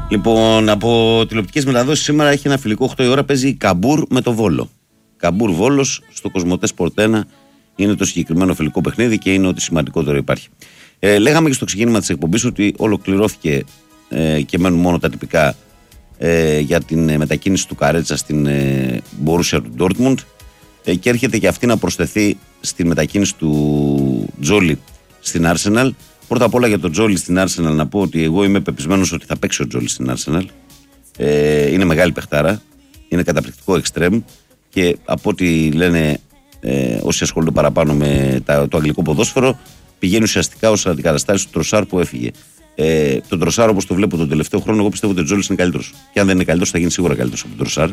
Λοιπόν, από τηλεοπτικές μεταδόσεις σήμερα έχει ένα φιλικό 8 η ώρα, παίζει Καμπούρ με το Βόλο. Καμπούρ Βόλος στο Κοσμοτέ Sport 1 είναι το συγκεκριμένο φιλικό παιχνίδι και είναι ό,τι σημαντικότερο υπάρχει. Λέγαμε και στο ξεκίνημα της εκπομπής ότι ολοκληρώθηκε και μένουν μόνο τα τυπικά για την μετακίνηση του Καρέτσα στην Μπορούσια του Ντόρτμουντ και έρχεται και αυτή να προσθεθεί στη μετακίνηση του Τζόλι στην Arsenal. Πρώτα απ' όλα για τον Τζόλι στην Arsenal να πω ότι εγώ είμαι πεπισμένος ότι θα παίξει ο Τζόλι στην Arsenal. Είναι μεγάλη παιχτάρα, είναι καταπληκτικό εξτρέμ και από ό,τι λένε όσοι ασχολούνται παραπάνω με το αγγλικό ποδόσφαιρο, πηγαίνει ουσιαστικά ως αντικαταστάτη του Τροσάρ που έφυγε. Τον Τροσάρ, όπως το βλέπω τον τελευταίο χρόνο, εγώ πιστεύω ότι ο Τζόλις είναι καλύτερος. Και αν δεν είναι καλύτερος, θα γίνει σίγουρα καλύτερος από τον Τροσάρ.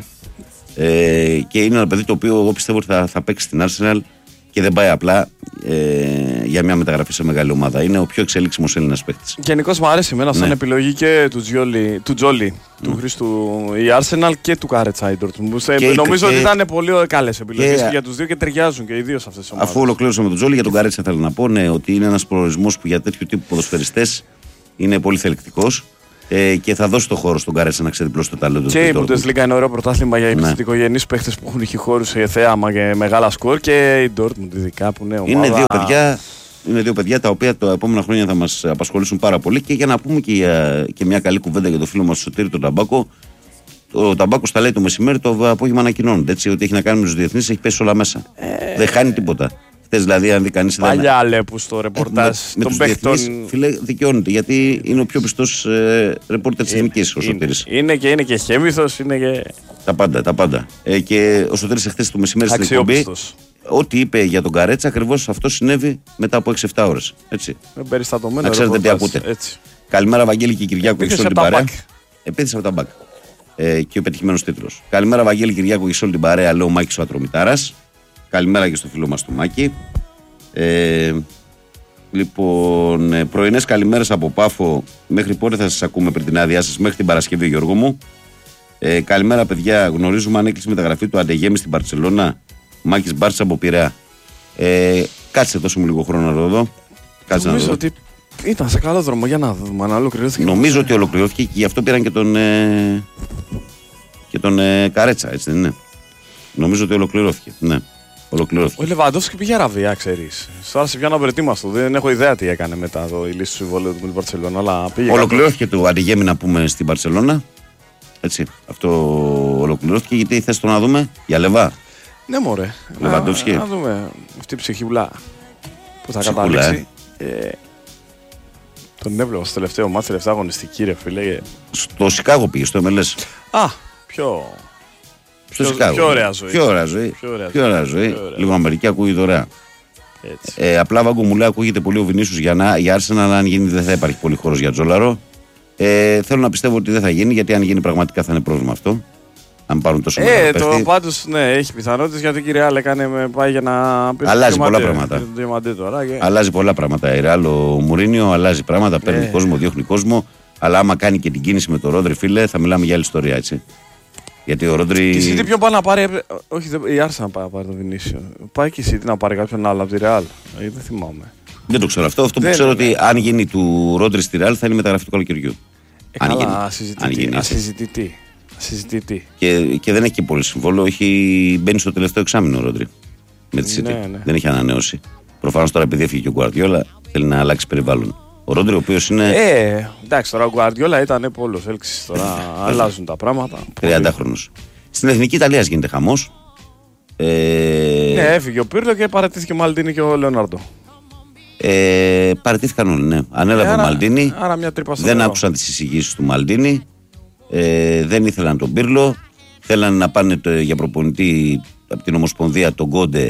Και είναι ένα παιδί το οποίο εγώ πιστεύω ότι θα παίξει στην Arsenal και δεν πάει απλά για μια μεταγραφή σε μεγάλη ομάδα. Είναι ο πιο εξελίξιμος Έλληνας παίκτης. Γενικώς μου αρέσει εμένα σαν επιλογή και του Τζόλι, του Χρήστου η Arsenal και του Καρέτσα η Dortmund. Νομίζω ότι ήταν πολύ καλές επιλογές και για τους δύο και ταιριάζουν και οι δύο σε αυτές τις ομάδες. Αφού ολοκλήρωσα με τον Τζόλι, για τον Καρέτσα θέλω να πω ότι είναι ένας προορισμός που για τέτοιου τύπου ποδοσφαιριστές είναι πολύ θελκτικός. Και θα δώσει το χώρο στον Καρέτσα να ξεδιπλώσει το ταλέντο του. Και η Bundesliga είναι ωραίο πρωτάθλημα για επιθετικογενείς παίχτες που έχουν χώρους σε θέαμα και μεγάλα σκορ και η Dortmund ειδικά που είναι ομάδα. Είναι δύο παιδιά τα οποία τα επόμενα χρόνια θα μας απασχολήσουν πάρα πολύ και για να πούμε και μια καλή κουβέντα για το φίλο μας Σωτήρη τον Ταμπάκο. Ο Ταμπάκος τα λέει το μεσημέρι, το απόγευμα ανακοινώνεται. Έτσι, ότι έχει να κάνει με τους διεθνείς, έχει πέσει όλα μέσα. Δεν χάνει τίποτα. Δηλαδή, αν δει κανείς. Παλιά λέπου στο ρεπορτάζ των παιχτών. Φίλε, δικαιώνεται γιατί είναι ο πιο πιστός ρεπόρτερ της Εθνικής ο Σωτήρης. Είναι και χέμηθος, είναι και. Τα πάντα. Και ο Σωτήρης εχθές το μεσημέρι στην εκπομπή, ό,τι είπε για τον Καρέτσα, ακριβώς αυτό συνέβη μετά από 6-7 ώρες. Έτσι. Να ξέρετε τι ακούτε. Έτσι. Καλημέρα, Βαγγέλη και Κυριάκο, και σε όλη την παρέα. Επίθεση από τα μπακ. Και ο πετυχημένος τίτλος. Καλημέρα, Βαγγέλη, Κυριάκο, και σε όλη την παρέα, λέει ο Μάκης ο Ατρομητάρας. Καλημέρα και στο φίλο μας του Μάκη. Λοιπόν, πρωινές καλημέρες από Πάφο. Μέχρι πότε θα σας ακούμε πριν την άδειά σας? Μέχρι την Παρασκευή, Γιώργο μου. Καλημέρα, παιδιά. Γνωρίζουμε αν έκλεισε μεταγραφή του Αντεγέμι στην Μπαρτσελώνα. Μάκης Μπάρτσα από Πειραιά. Κάτσε, δώσε μου λίγο χρόνο να το δω. Νομίζω ότι ήταν σε καλό δρόμο. Για να δούμε αν ολοκληρώθηκε. Νομίζω ότι ολοκληρώθηκε και γι' αυτό πήραν και τον Καρέτσα, έτσι δεν είναι? Νομίζω ότι ολοκληρώθηκε. Ναι. Ο Λεβαντόφσκι πήγε Αραβία, ξέρεις. Τώρα σε πιάνω προετοίμαστο. Δεν έχω ιδέα τι έκανε μετά η λύση του συμβολέου του με την Μπαρτσελώνα. Αλλά πήγε. Ολοκληρώθηκε το Αντιγέμι να πούμε στην Μπαρτσελώνα. Έτσι. Αυτό ολοκληρώθηκε. Γιατί θες το να δούμε για Λεβά? Ναι, μωρέ. Λεβαντόφσκι. Να δούμε αυτή η ψυχούλα που θα καταλήξει. Τον έβλεπα στο τελευταίο μάτι, τελευταία αγωνιστική, ρε φίλε. Στο Σικάγο πήγε, στο MLS. Πιο ωραία ζωή. Πιο ωραία ζωή. Λίγο Αμερική ακούγεται ωραία. Απλά Βάγκο μου λέει ακούγεται πολύ ο Βινίσιους για Arsenal. Αν γίνει δεν θα υπάρχει πολύ χώρος για Τζόλαρο. Θέλω να πιστεύω ότι δεν θα γίνει, γιατί αν γίνει πραγματικά θα είναι πρόβλημα αυτό. Αν πάρουν τόσο μεγάλο παίχτη. Πάντως ναι, έχει πιθανότητες, γιατί η Real πάει για να πει. Αλλάζει πολλά πράγματα. Αλλάζει πολλά πράγματα. Η Real, ο Μουρίνιο αλλάζει πράγματα. Παίρνει κόσμο, διώχνει κόσμο. Αλλά άμα κάνει και την κίνηση με τον Ρόντρι, φίλε, θα μιλάμε για άλλη ιστορία, έτσι. Γιατί ο Ρόντρι. Και η City ποιο πάει να πάρει. Όχι, η Arsenal πάει να πάρει τον Βινίσιο. Πάει και η City να πάρει κάποιον άλλο από τη Real. Δεν θυμάμαι. Δεν το ξέρω αυτό. Αυτό που ξέρω ότι αν γίνει του Ρόντρι στη Real θα είναι μεταγραφή του καλοκαιριού. Συζητητή. Και δεν έχει και πολύ συμβόλαιο. Μπαίνει στο τελευταίο εξάμηνο ο Ρόντρι με τη City. Ναι. Δεν έχει ανανεώσει. Προφανώς τώρα επειδή έφυγε και ο Γκουαρδιόλα θέλει να αλλάξει περιβάλλον. Ο Ρόντρι, ο οποίος είναι. Εντάξει, τώρα ο Γκουαρδιόλα ήταν πόλος έλξης. Τώρα αλλάζουν τα πράγματα. 30χρονος. Στην Εθνική Ιταλία γίνεται χαμός. Ναι, έφυγε ο Πίρλο και παρατήθηκε ο Μαλντίνι και ο Λεωνάρντο. Παρατήθηκαν όλοι, ναι. Ανέλαβε ο Μαλντίνι. Δεν άκουσαν τις εισηγήσεις του Μαλντίνι. Δεν ήθελαν τον Πίρλο. Θέλαν να πάνε για προπονητή από την Ομοσπονδία τον Κόντε.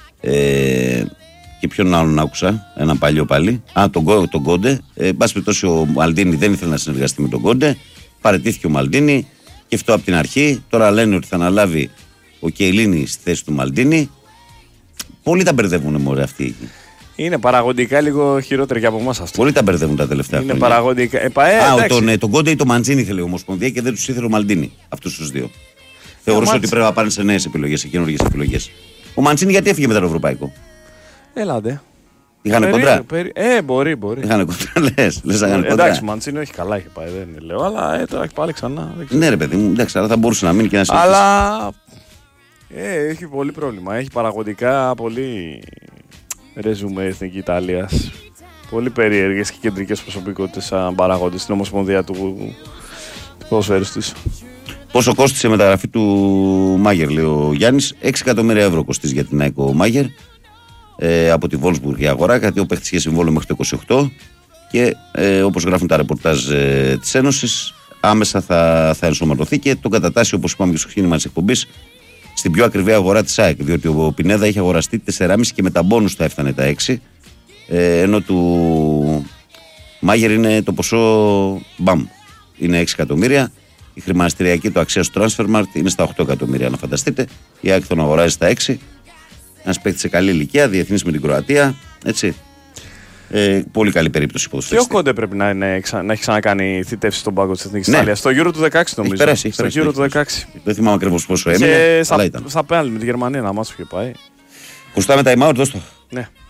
Και ποιον άλλον άκουσα, έναν παλιό πάλι. Τον Κόντε. Εν πάση περιπτώσει, ο Μαλντίνι δεν ήθελε να συνεργαστεί με τον Κόντε. Παραιτήθηκε ο Μαλντίνι και αυτό από την αρχή. Τώρα λένε ότι θα αναλάβει ο Κεϊλίνι στη θέση του Μαλντίνι. Πολλοί τα μπερδεύουν, μωρέ, αυτοί. Είναι παραγωγικά λίγο χειρότεροι και από εμάς αυτό. Πολλοί τα μπερδεύουν τα τελευταία χρόνια. Είναι παραγωγικά. Τον Κόντε ή τον Μαντζίνι ήθελε η Ομοσπονδία και δεν τους ήθελε ο Μαλντίνι. Αυτούς τους δύο. Θεωρούσα ότι πρέπει να πάνε σε νέες επιλογές, σε καινούργιες επιλογές. Ο Μαντζίνι γιατί έφυγε μετά το ευρωπαϊκό? Έλατε. Είχανε κοντρά. Μπορεί. Είχανε κοντρά, λες. Εντάξει, Μαντσίνο έχει καλά, είχε πάει, δεν λέω. Αλλά τώρα έχει πάλι ξανά. Ναι, ρε παιδί μου, εντάξει, αλλά θα μπορούσε να μείνει και να συνεχίσει. Αλλά έχει πολύ πρόβλημα. Έχει παραγωγικά πολύ ρεζουμέ Εθνική Ιταλίας. Πολύ περίεργες και κεντρικές προσωπικότητες σαν παραγόντες στην Ομοσπονδία του ποδοσφαίρου της. Πόσο κόστησε η μεταγραφή του Μάγερ, λέει ο Γιάννης? 6 εκατομμύρια ευρώ κοστίζει για την ΑΕΚ ο Μάγερ από τη Wolfsburg η αγορά, γιατί ο παίχτης είχε συμβόλαιο μέχρι το 28 και όπως γράφουν τα ρεπορτάζ της Ένωσης, άμεσα θα ενσωματωθεί και τον κατατάσσει, όπως είπαμε και στο ξεκίνημα της εκπομπής, στην πιο ακριβή αγορά της ΑΕΚ. Διότι ο Πινέδα είχε αγοραστεί 4,5 και με τα μπόνους θα έφτανε τα 6. Ενώ του Μάγερ είναι το ποσό μπαμ. Είναι 6 εκατομμύρια. Η χρηματιστηριακή του αξία στο Transfermarkt είναι στα 8 εκατομμύρια, να φανταστείτε. Η ΑΕΚ τον αγοράζει στα 6. Ένας παίκτης σε καλή ηλικία, διεθνής με την Κροατία. Έτσι. Πολύ καλή περίπτωση ποδοσφαιριστή. Και ο Κόντε πρέπει να έχει ξανακάνει θητεύσει στον πάγκο της Εθνικής Ιταλίας. Στο Euro του 16 νομίζω. Πέρασε, στο Euro του 16. Δεν θυμάμαι ακριβώς πόσο έμεινε. Στα πέναλτι με τη Γερμανία να μας είχε πάει. Κουστάμε time out, δώσ' το. Ναι.